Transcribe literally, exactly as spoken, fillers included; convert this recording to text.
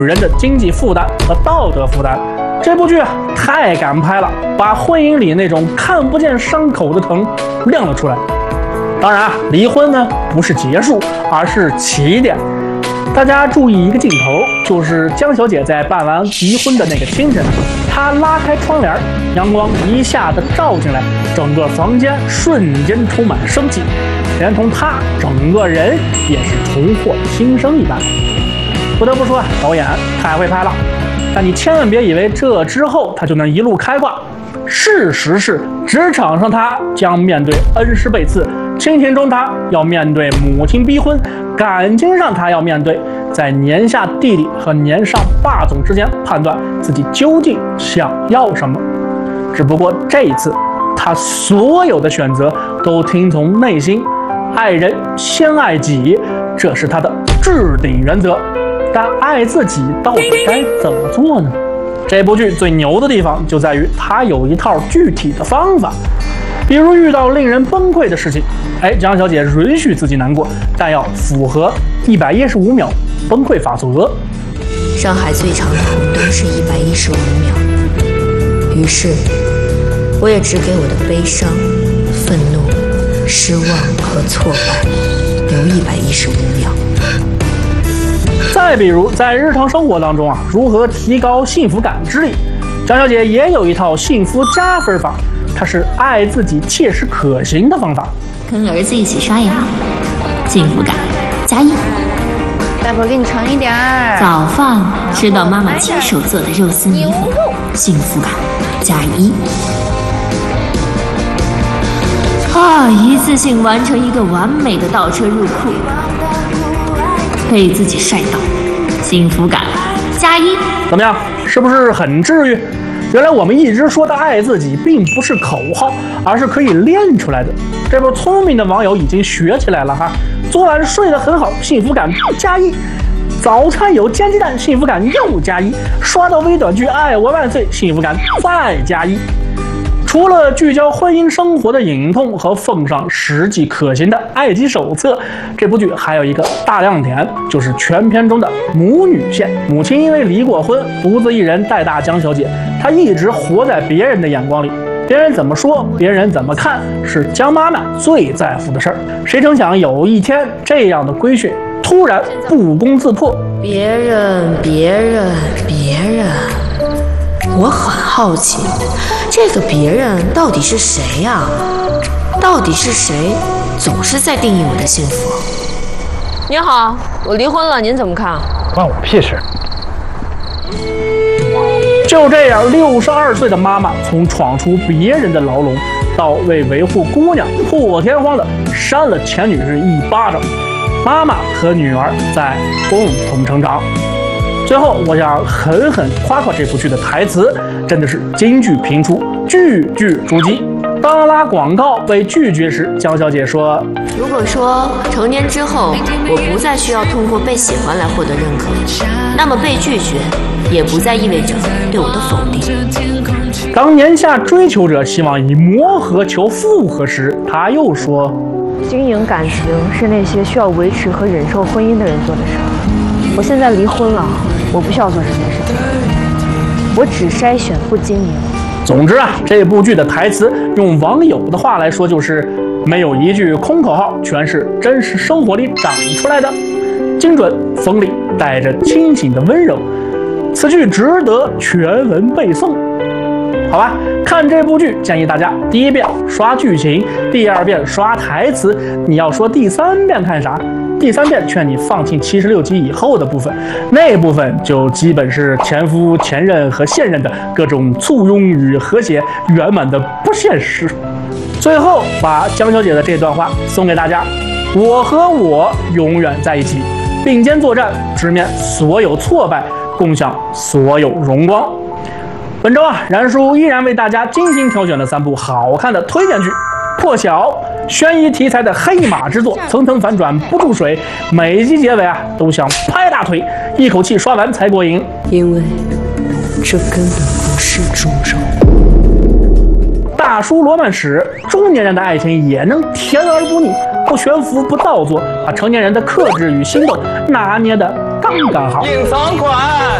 人的经济负担和道德负担。这部剧啊太敢拍了，把婚姻里那种看不见伤口的疼亮了出来。当然啊，离婚呢不是结束，而是起点。大家注意一个镜头，就是江小姐在办完离婚的那个清晨，她拉开窗帘，阳光一下子照进来，整个房间瞬间充满生气，连同她整个人也是重获新生一般。不得不说，导演太会拍了，但你千万别以为这之后他就能一路开挂。事实是，职场上他将面对恩师背刺，亲情中他要面对母亲逼婚，感情上他要面对在年下弟弟和年上霸总之间判断自己究竟想要什么。只不过这一次，他所有的选择都听从内心，爱人先爱己，这是他的置顶原则。但爱自己到底该怎么做呢？这部剧最牛的地方就在于它有一套具体的方法。比如遇到令人崩溃的事情，哎，江小姐允许自己难过，但要符合一百一十五秒崩溃法则。 上海最长的红灯是一百一十五秒，于是我也只给我的悲伤、愤怒、失望和挫败留一百一十五秒。 再比如在日常生活当中啊，如何提高幸福感之力，张小姐也有一套幸福加分法，它是爱自己切实可行的方法。 跟儿子一起刷牙，幸福感加一。 大伯给你盛一点儿。 早饭吃到妈妈亲手做的肉丝米粉，幸福感加一。啊，一次性完成一个完美的倒车入库，被自己晒到，幸福感加一。 怎么样，是不是很治愈？原来我们一直说的爱自己并不是口号，而是可以练出来的。这波聪明的网友已经学起来了哈。昨晚睡得很好，幸福感加一；早餐有煎鸡蛋，幸福感又加一；刷到微短剧爱我万岁，幸福感再加一。除了聚焦婚姻生活的隐痛和奉上实际可行的爱妻手册，这部剧还有一个大亮点，就是全片中的母女线。母亲因为离过婚，独自一人带大江小姐，她一直活在别人的眼光里，别人怎么说，别人怎么看，是江妈妈最在乎的事儿。谁成想有一天，这样的规训突然不攻自破。 别人，别人，别人。我很好奇，这个别人到底是谁呀？到底是谁总是在定义我的幸福？ 你好，我离婚了，您怎么看？ 关我屁事。 就这样，六十二岁的妈妈从闯出别人的牢笼，到为维护姑娘破天荒的扇了前女士一巴掌，妈妈和女儿在共同成长。最后，我想狠狠夸夸这部剧的台词，真的是金句频出，句句珠玑。当拉广告被拒绝时，江小姐说：“ 如果说成年之后，我不再需要通过被喜欢来获得认可，那么被拒绝也不再意味着对我的否定。” 当年下追求者希望以磨合求复合时，她又说：“ 经营感情是那些需要维持和忍受婚姻的人做的事儿。我现在离婚了。”我不需要做这件事情，我只筛选不经营。 总之啊，这部剧的台词用网友的话来说就是没有一句空口号，全是真实生活里长出来的，精准锋利，带着清醒的温柔。此剧值得全文背诵。好吧，看这部剧建议大家第一遍刷剧情，第二遍刷台词。你要说第三遍看啥？第三遍劝你放弃七十六集以后的部分，那部分就基本是前夫、前任和现任的各种簇拥与和谐，圆满的不现实。最后把江小姐的这段话送给大家：我和我永远在一起，并肩作战，直面所有挫败，共享所有荣光。本周啊，然叔依然为大家精心挑选了三部好看的推荐剧。破晓，悬疑题材的黑马之作，层层反转不注水，每集结尾啊都想拍大腿，一口气刷完才过瘾。 因为这根本不是诅咒。 大叔罗曼史，中年人的爱情也能甜而不腻，不悬浮不造作，把成年人的克制与心动拿捏的刚刚刚好。 隐藏款。